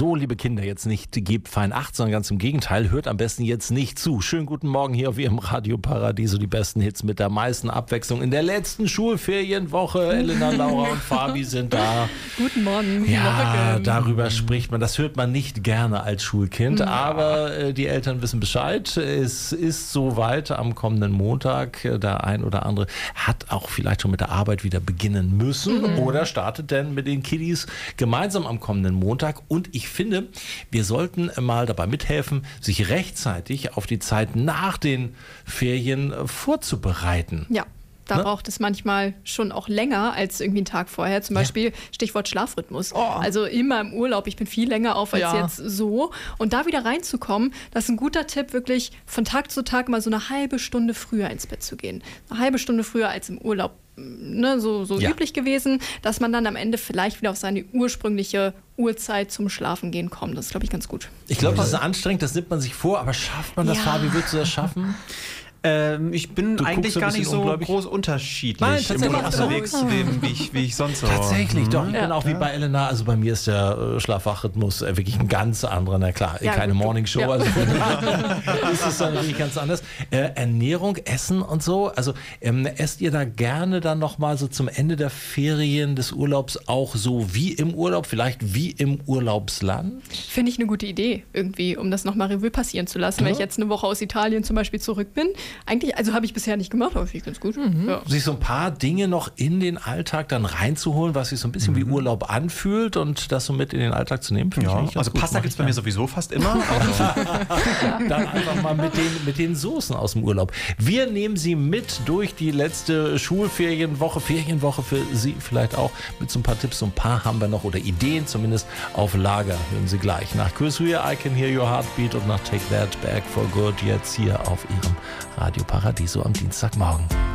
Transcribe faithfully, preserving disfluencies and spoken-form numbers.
So, liebe Kinder, jetzt nicht gebt fein acht, sondern ganz im Gegenteil, hört am besten jetzt nicht zu. Schönen guten Morgen hier auf Ihrem Radio Paradiso, die besten Hits mit der meisten Abwechslung. In der letzten Schulferienwoche, Elena, Laura und Fabi sind da. Guten Morgen. Ja, Morgen. darüber spricht man. Das hört man nicht gerne als Schulkind, ja. aber äh, die Eltern wissen Bescheid. Es ist soweit am kommenden Montag. Der ein oder andere hat auch vielleicht schon mit der Arbeit wieder beginnen müssen mhm. oder startet denn mit den Kiddies gemeinsam am kommenden Montag. Und ich finde, wir sollten mal dabei mithelfen, sich rechtzeitig auf die Zeit nach den Ferien vorzubereiten. Ja. Da ne? braucht es manchmal schon auch länger als irgendwie einen Tag vorher. Zum Beispiel ja. Stichwort Schlafrhythmus. Oh. Also immer im Urlaub. Ich bin viel länger auf als ja. jetzt so. Und da wieder reinzukommen, das ist ein guter Tipp, wirklich von Tag zu Tag mal so eine halbe Stunde früher ins Bett zu gehen. Eine halbe Stunde früher als im Urlaub. Ne, so so ja. üblich gewesen, dass man dann am Ende vielleicht wieder auf seine ursprüngliche Uhrzeit zum Schlafen gehen kommt. Das ist, glaube ich, ganz gut. Ich glaube, das ist anstrengend, das nimmt man sich vor, aber schafft man das, ja. Fabi? Würdest du das schaffen? Ähm, ich bin du eigentlich gar nicht so groß unterschiedlich Nein, im Urlaub unterwegs, wie, wie, ich, wie ich sonst so. Tatsächlich, doch. Ich ja. bin auch wie bei Elena, also bei mir ist der äh, Schlafwachrhythmus äh, wirklich ein ganz anderer. Na klar, ja, keine Morningshow, ja. also ist es dann natürlich ganz anders. Äh, Ernährung, Essen und so, also ähm, esst ihr da gerne dann nochmal so zum Ende der Ferien des Urlaubs auch so wie im Urlaub, vielleicht wie im Urlaubsland? Finde ich eine gute Idee irgendwie, um das nochmal Revue passieren zu lassen, ja. wenn ich jetzt eine Woche aus Italien zum Beispiel zurück bin. Eigentlich, also habe ich bisher nicht gemacht, aber finde ich ganz gut. Mhm. Ja. Sich so ein paar Dinge noch in den Alltag dann reinzuholen, was sich so ein bisschen mhm. wie Urlaub anfühlt und das so mit in den Alltag zu nehmen. Ja. Ich also gut. Pasta gibt es bei mir sowieso fast immer. Also. Dann einfach mal mit den, mit den Soßen aus dem Urlaub. Wir nehmen Sie mit durch die letzte Schulferienwoche, Ferienwoche für Sie vielleicht auch mit so ein paar Tipps. So ein paar haben wir noch oder Ideen zumindest auf Lager. Hören Sie gleich. Nach Chris Rea, I Can Hear Your Heartbeat und nach Take That Back for Good jetzt hier auf Ihrem Radio Paradiso am Dienstagmorgen.